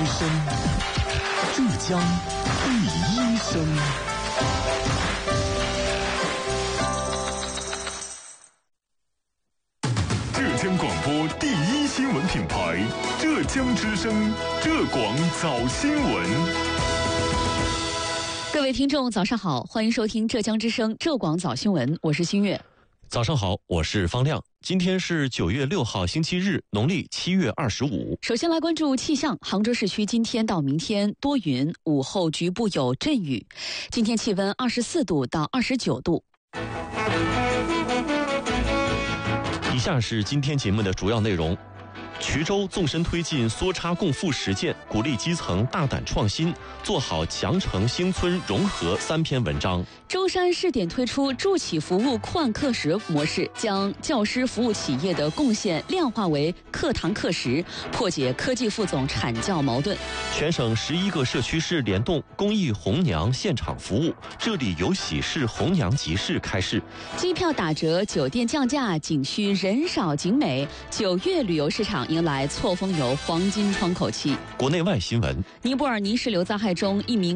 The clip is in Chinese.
之声，浙江第一声。浙江广播第一新闻品牌，浙江之声，浙广早新闻。 各位听众，早上好，欢迎收听浙江之声浙广早新闻，我是新月。 早上好，我是方亮。今天是9月6号星期日，农历7月25。 首先来关注气象，杭州市区今天到明天多云，午后局部有阵雨。今天气温24度到29度。 以下是今天节目的主要内容。衢州纵深推进缩差共富实践，鼓励基层大胆创新，做好强城兴村融合3篇文章。 舟山试点推出助企服务扩课时模式，将教师服务企业的贡献量化为课堂课时，破解科技副总产教矛盾。 全省11个社区市联动公益红娘现场服务，这里有喜事红娘集市开市。 机票打折，酒店降价，景区人少景美。9月旅游市场迎来错峰游黄金窗口期。 国内外新闻： 尼泊尔泥石流灾害中，一名